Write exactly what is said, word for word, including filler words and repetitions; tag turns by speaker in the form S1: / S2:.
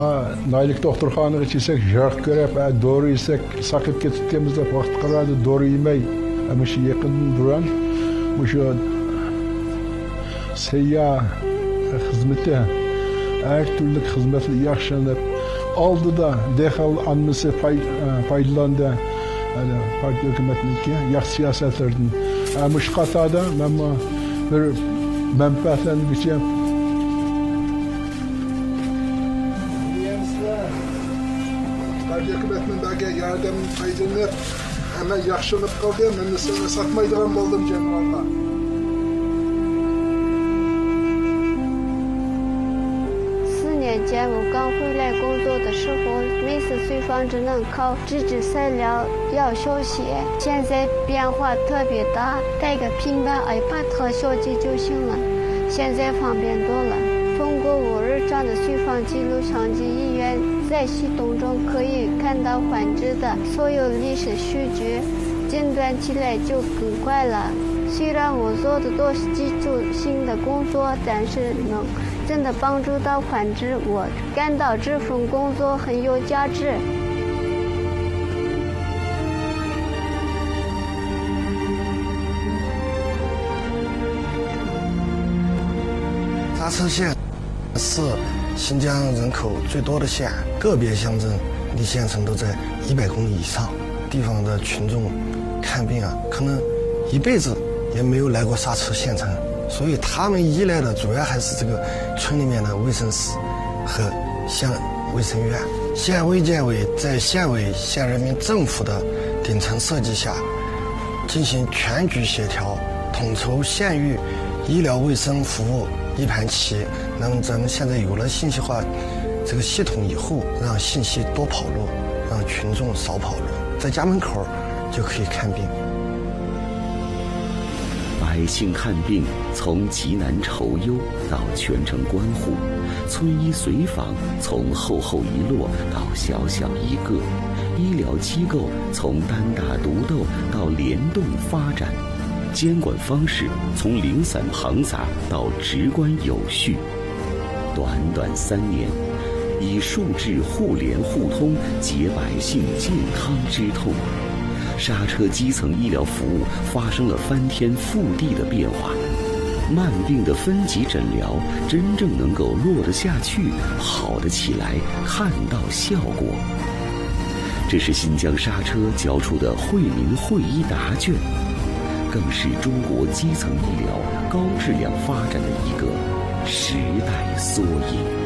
S1: Naylik doktorxonaga kelsak, jarq ko'rib, dori yesak, saqib ketganimizda vaqt qaradi, dori yemay, ana shu yaqindan buran o'sha sayyoh xizmati, har turli xizmatlar yaxshilanib, oldida dehal anmisi foydalandi. Ana partiya hukumatniki yaxshi siyosatlardan. Ana shu qatorda mana bir manfaatlanuvchi hükümetindeki yardım aydınlık hemen yaxşılık kaldı, ben de sana satmaydıran oldum canım Allah.
S2: 四年前我刚回来工作的时候，每次随访只能靠纸质材料要手写，现在变化特别大，带个平板 iPad 和手机就行了，现在方便多了。通过我日常的随访记录，长期医院在系统中可以看到患者的所有历史数据，诊断起来就更快了。虽然我做的都是基础性的工作，但是能真的帮助到患者，我感到这份工作很有价值。
S3: 沙车县是新疆人口最多的县，个别乡镇离县城都在一百公里以上。地方的群众看病啊，可能一辈子也没有来过沙车县城，所以他们依赖的主要还是这个村里面的卫生室和县卫生院。县卫健委在县委县人民政府的顶层设计下，进行全局协调，统筹县域医疗卫生服务一盘棋。那么咱们现在有了信息化这个系统以后，让信息多跑路，让群众少跑路，在家门口就可以看病。
S4: 百姓看病从急难愁忧到全程关护，村医随访从厚厚一摞到小小一个，医疗机构从单打独斗到联动发展，监管方式从零散庞杂到直观有序。短短三年，以数字互联互通解百姓健康之痛，刹车基层医疗服务发生了翻天覆地的变化，慢病的分级诊疗真正能够落得下去，好得起来，看到效果。这是新疆刹车交出的惠民惠医答卷，更是中国基层医疗高质量发展的一个时代缩影。